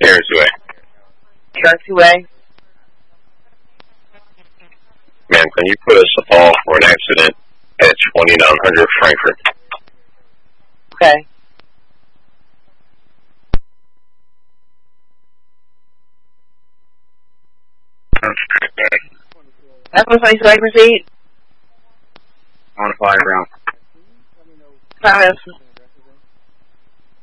Harrisway. Harrisway. Ma'am, can you put us a call for an accident at 2900 Frankfurt? Okay. That's what's my second proceed. On 5 round. Comments.